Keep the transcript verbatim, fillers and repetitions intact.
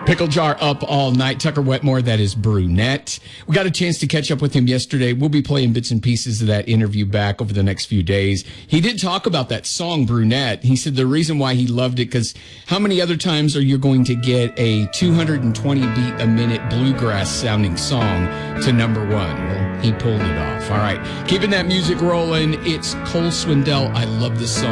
Pickle Jar up all night. Tucker Wetmore, that is Brunette. We got a chance to catch up with him yesterday. We'll be playing bits and pieces of that interview back over the next few days. He did talk about that song, Brunette. He said the reason why he loved it, because how many other times are you going to get a two hundred twenty beat a minute bluegrass sounding song to number one? Well, he pulled it off. All right. Keeping that music rolling. It's Cole Swindell. I love this song.